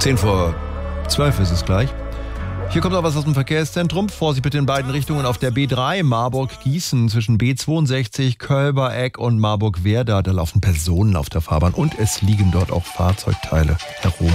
10:10 ist es gleich. Hier kommt noch was aus dem Verkehrszentrum. Vorsicht bitte in beiden Richtungen auf der B3 Marburg-Gießen zwischen B62 Kölbereck und Marburg-Werder. Da laufen Personen auf der Fahrbahn und es liegen dort auch Fahrzeugteile herum.